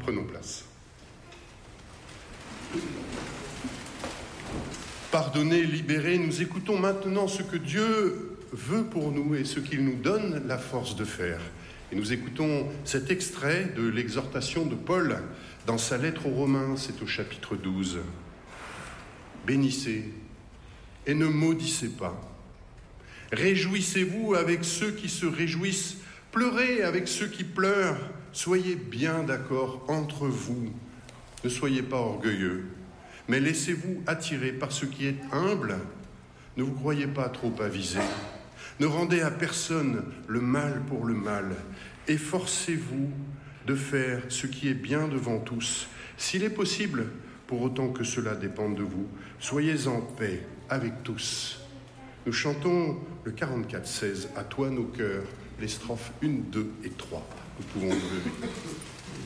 Prenons place. Pardonnés, libérés, nous écoutons maintenant ce que Dieu veut pour nous et ce qu'il nous donne la force de faire. Et nous écoutons cet extrait de l'exhortation de Paul dans sa lettre aux Romains, c'est au chapitre 12. Bénissez et ne maudissez pas. Réjouissez-vous avec ceux qui se réjouissent, pleurez avec ceux qui pleurent. Soyez bien d'accord entre vous. Ne soyez pas orgueilleux, mais laissez-vous attirer par ce qui est humble. Ne vous croyez pas trop avisé. Ne rendez à personne le mal pour le mal. Efforcez-vous de faire ce qui est bien devant tous. S'il est possible, pour autant que cela dépende de vous, soyez en paix avec tous. Nous chantons le 44-16, à toi nos cœurs, les strophes 1, 2 et 3. Nous pouvons nous lever.